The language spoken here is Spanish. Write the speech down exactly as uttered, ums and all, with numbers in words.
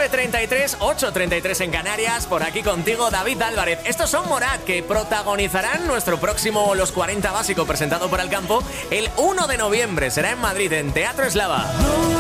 nueve treinta y tres, ocho treinta y tres en Canarias. Por aquí contigo, David Álvarez. Estos son Morat, que protagonizarán nuestro próximo Los cuarenta Básico presentado por Alcampo el uno de noviembre. Será en Madrid, en Teatro Eslava.